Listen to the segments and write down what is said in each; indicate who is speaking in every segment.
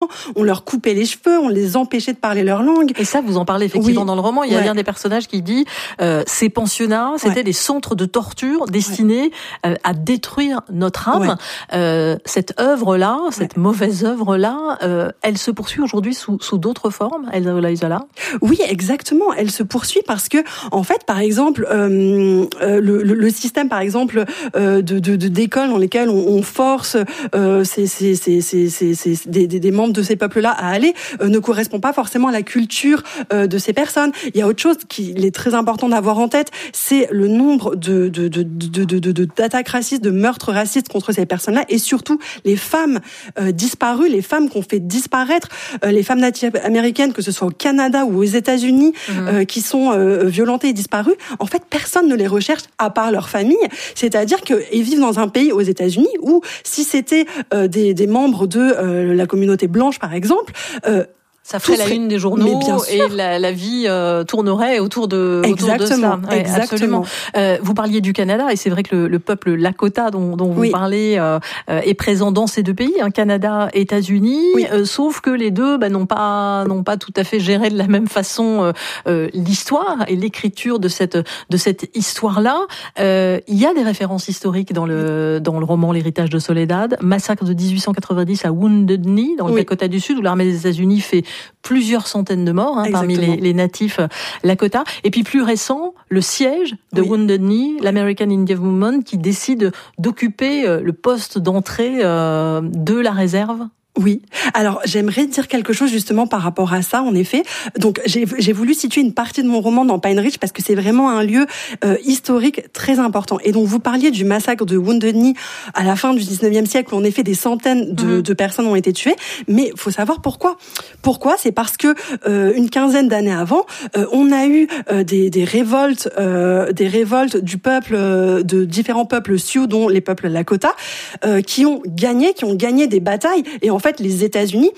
Speaker 1: on leur coupait les cheveux, on les empêchait de parler leur langue.
Speaker 2: Et ça, vous en parlez effectivement dans le roman. Il y a un des personnages qui dit ces pensionnats, c'était des centres de torture destinés à détruire notre âme. Cette œuvre-là, cette mauvaise œuvre-là, elle se poursuit aujourd'hui sous d'autres formes, Elsa Olaizola?
Speaker 1: Oui, exactement. Elle se poursuit parce que, en fait, par exemple, le système, par exemple, d'écoles dans lesquelles on force des membres de ces peuples-là à aller, ne correspond pas forcément à la culture de ces personnes. Il y a autre chose qu'il est très important d'avoir en tête, c'est le nombre d'attaques racistes, de meurtres racistes contre ces personnes-là, et surtout les femmes disparues, les femmes qu'on fait disparaître, les femmes natives américaines, que ce soit au Canada ou aux États-Unis, qui sont violentées et disparues. En fait, personne ne les recherche à part leur famille. C'est-à-dire qu'ils vivent dans un pays aux États-Unis où, si c'était des membres de la communauté blanche, par exemple,
Speaker 2: ça ferait la une des journaux et la vie tournerait autour de ça. Ouais,
Speaker 1: exactement.
Speaker 2: Vous parliez du Canada et c'est vrai que le peuple Lakota dont vous parlez est présent dans ces deux pays, Canada, États-Unis. Sauf que les deux n'ont pas tout à fait géré de la même façon l'histoire et l'écriture de cette histoire-là. Il y a des références historiques dans le roman L'héritage de Soledad. Massacre de 1890 à Wounded Knee dans le Dakota du Sud où l'armée des États-Unis fait plusieurs centaines de morts parmi les natifs Lakota. Et puis plus récent, le siège de Wounded Knee, l'American Indian Movement qui décide d'occuper le poste d'entrée de la réserve.
Speaker 1: Oui. Alors, j'aimerais dire quelque chose justement par rapport à ça, en effet. Donc, j'ai voulu situer une partie de mon roman dans Pine Ridge parce que c'est vraiment un lieu historique très important. Et donc, vous parliez du massacre de Wounded Knee à la fin du 19e siècle où en effet des centaines de personnes ont été tuées. Mais faut savoir pourquoi. Pourquoi? C'est parce que une quinzaine d'années avant, on a eu des révoltes du peuple, de différents peuples Sioux, dont les peuples Lakota, qui ont gagné des batailles. Et en fait, les États-Unis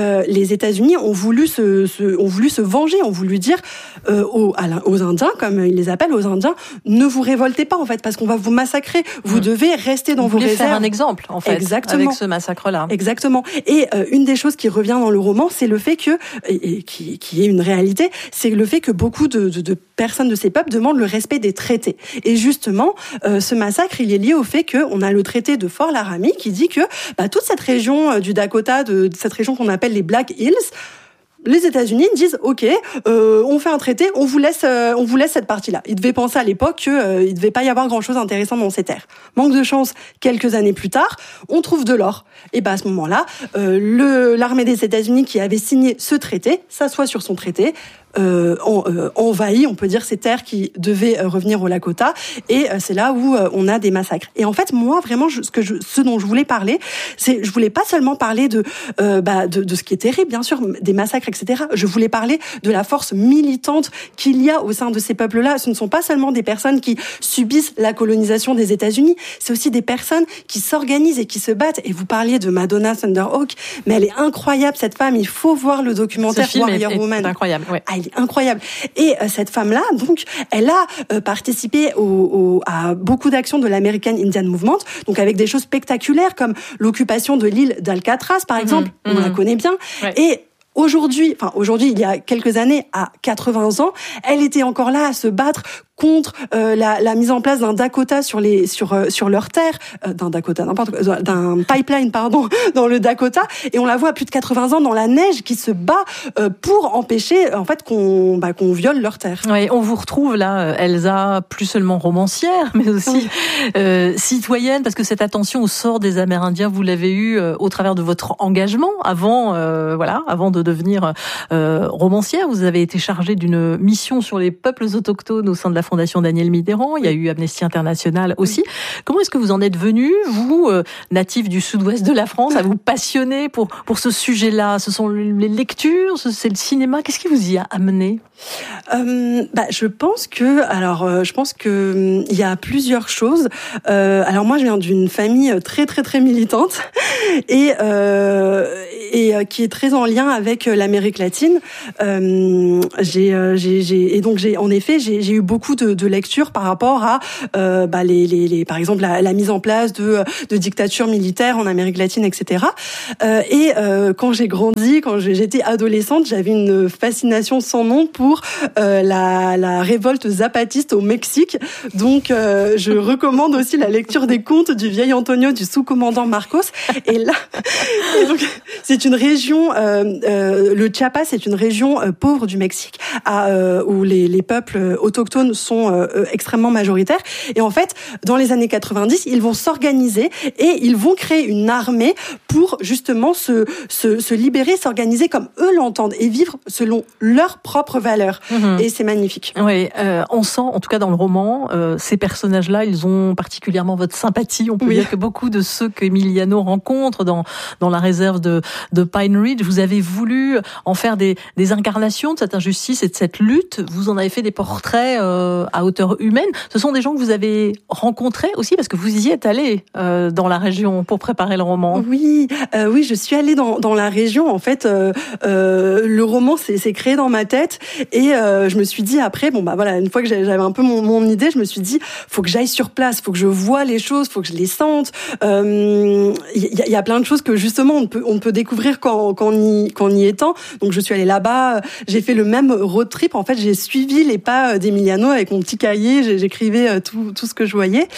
Speaker 1: ont voulu se venger, ont voulu dire aux Indiens, comme ils les appellent, aux Indiens, ne vous révoltez pas en fait, parce qu'on va vous massacrer. Vous devez rester dans vos réserves.
Speaker 2: Faire un exemple en fait, avec ce massacre-là.
Speaker 1: Exactement. Et une des choses qui revient dans le roman, c'est le fait que, et qui est une réalité, c'est le fait que beaucoup de personnes de ces peuples demandent le respect des traités. Et justement, ce massacre, il est lié au fait qu'on a le traité de Fort Laramie qui dit que toute cette région du Dakota, de cette région qu'on appelle les Black Hills, les États-Unis disent OK, on fait un traité, on vous laisse cette partie-là. Ils devaient penser à l'époque qu'il devait pas y avoir grand-chose d'intéressant dans ces terres. Manque de chance, quelques années plus tard, on trouve de l'or. Et à ce moment-là, l'armée des États-Unis qui avait signé ce traité s'assoit sur son traité. Envahit, on peut dire, ces terres qui devaient revenir au Lakota, et c'est là où on a des massacres. Et en fait, moi, vraiment, ce dont je voulais parler, je voulais pas seulement parler de ce qui est terrible, bien sûr, des massacres, etc. Je voulais parler de la force militante qu'il y a au sein de ces peuples-là. Ce ne sont pas seulement des personnes qui subissent la colonisation des États-Unis, c'est aussi des personnes qui s'organisent et qui se battent. Et vous parliez de Madonna Thunderhawk, mais elle est incroyable, cette femme. Il faut voir le documentaire Warrior Woman.
Speaker 2: C'est incroyable, ouais.
Speaker 1: Elle est incroyable. Et cette femme-là, donc, elle a participé à beaucoup d'actions de l'American Indian Movement, donc avec des choses spectaculaires comme l'occupation de l'île d'Alcatraz, par exemple, on la connaît bien. Ouais. Et aujourd'hui, il y a quelques années, à 80 ans, elle était encore là à se battre contre la mise en place d'un Dakota sur leur terre, d'un pipeline dans le Dakota, et on la voit à plus de 80 ans dans la neige qui se bat pour empêcher en fait qu'on viole leur terre.
Speaker 2: Oui, on vous retrouve là, Elsa, plus seulement romancière, mais aussi citoyenne, parce que cette attention au sort des Amérindiens, vous l'avez eu au travers de votre engagement avant de devenir romancière. Vous avez été chargée d'une mission sur les peuples autochtones au sein de la Fondation Daniel Mitterrand. Il y a eu Amnesty International aussi. Comment est-ce que vous en êtes venu, vous, natif du sud-ouest de la France, à vous passionner pour ce sujet-là? Ce sont les lectures, c'est le cinéma. Qu'est-ce qui vous y a amené?
Speaker 1: Je pense que il y a plusieurs choses. Alors moi, je viens d'une famille très très très militante et qui est très en lien avec l'Amérique latine. J'ai eu beaucoup de lectures par rapport à par exemple la mise en place de dictatures militaires en Amérique latine, etc. Quand j'ai grandi, quand j'étais adolescente, j'avais une fascination sans nom pour la révolte zapatiste au Mexique. Donc je recommande aussi la lecture des contes du vieil Antonio du sous-commandant Marcos. Et là, donc, c'est une région, le Chiapas, c'est une région pauvre du Mexique, où les peuples autochtones sont extrêmement majoritaires. Et en fait, dans les années 90, ils vont s'organiser et ils vont créer une armée pour justement se libérer, s'organiser comme eux l'entendent et vivre selon leurs propres valeurs. Et c'est magnifique.
Speaker 2: Oui, on sent, en tout cas dans le roman, ces personnages-là, ils ont particulièrement votre sympathie. On peut dire que beaucoup de ceux qu'Emiliano rencontre dans la réserve de Pine Ridge, vous avez voulu en faire des incarnations de cette injustice et de cette lutte. Vous en avez fait des portraits à hauteur humaine. Ce sont des gens que vous avez rencontrés aussi parce que vous y êtes allé dans la région pour préparer le roman.
Speaker 1: Oui, je suis allée dans la région. En fait, le roman s'est créé dans ma tête et je me suis dit après, une fois que j'avais un peu mon idée, je me suis dit, faut que j'aille sur place, faut que je vois les choses, faut que je les sente. Il y a plein de choses que justement on peut découvrir qu'en y étant. Donc je suis allée là-bas, j'ai fait le même road trip. En fait, j'ai suivi les pas d'Emiliano avec mon petit cahier, j'écrivais tout ce que je voyais.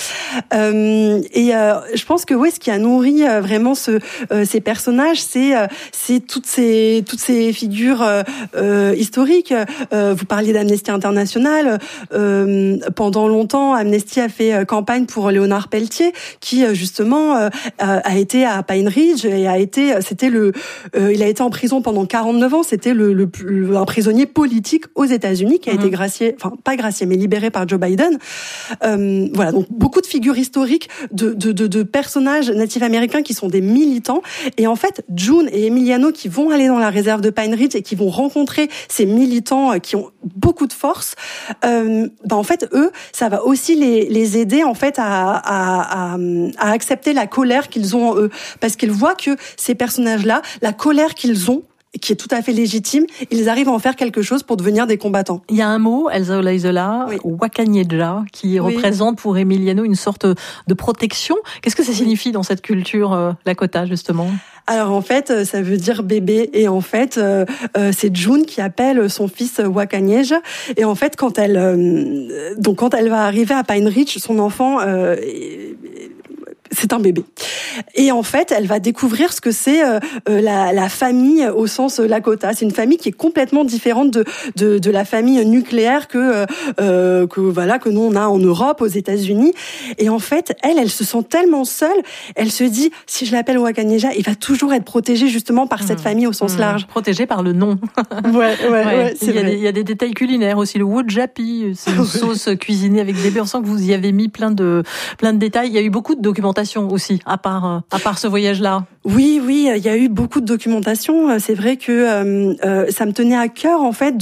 Speaker 1: Je pense que ce qui a nourri vraiment ces personnages, c'est toutes ces figures historiques. Vous parliez d'Amnesty International. Pendant longtemps, Amnesty a fait campagne pour Léonard Peltier, qui justement a été à Pine Ridge et il a été en prison pendant 49 ans. C'était un prisonnier politique aux États-Unis qui a été pas gracié, mais libéré par Joe Biden. Donc beaucoup de figures historiques de personnages natifs américains qui sont des militants. Et en fait, June et Emiliano qui vont aller dans la réserve de Pine Ridge et qui vont rencontrer ces militants qui ont beaucoup de force. En fait, eux, ça va aussi les aider en fait à accepter la colère qu'ils ont en eux, parce qu'ils voient que ces personnages-là, la colère qu'ils ont, qui est tout à fait légitime, ils arrivent à en faire quelque chose pour devenir des combattants.
Speaker 2: Il y a un mot, Elsa Olaizola, Wakanieja, qui représente pour Emiliano une sorte de protection. Qu'est-ce que ça signifie dans cette culture Lakota, justement ?
Speaker 1: Alors en fait, ça veut dire bébé, et en fait, c'est June qui appelle son fils Wakanieja, et en fait, quand elle va arriver à Pine Ridge, son enfant c'est un bébé. Et en fait, elle va découvrir ce que c'est la famille au sens Lakota. C'est une famille qui est complètement différente de la famille nucléaire que nous on a en Europe, aux États-Unis. Et en fait, elle se sent tellement seule. Elle se dit, si je l'appelle Wakanieja, il va toujours être protégé justement par cette famille au sens large.
Speaker 2: Protégé par le nom.
Speaker 1: Ouais, c'est vrai.
Speaker 2: Il y a des détails culinaires aussi. Le wojapi, c'est une sauce cuisinée avec des baies. On sent que vous y avez mis plein de détails. Il y a eu beaucoup de documentation aussi, à part ce voyage-là.
Speaker 1: Oui, il y a eu beaucoup de documentation. C'est vrai que ça me tenait à cœur en fait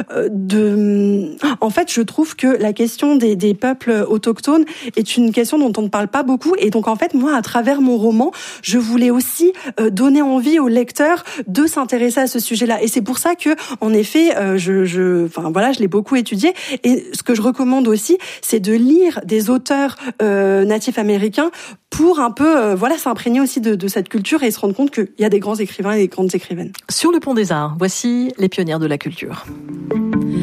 Speaker 1: en fait, je trouve que la question des peuples autochtones est une question dont on ne parle pas beaucoup, et donc en fait moi, à travers mon roman, je voulais aussi donner envie aux lecteurs de s'intéresser à ce sujet-là. Et c'est pour ça que, en effet, je l'ai beaucoup étudié. Et ce que je recommande aussi, c'est de lire des auteurs natifs américains pour un peu s'imprégner aussi de cette culture et se rendre compte qu'il y a des grands écrivains et des grandes écrivaines.
Speaker 2: Sur le Pont des Arts, voici les pionnières de la culture.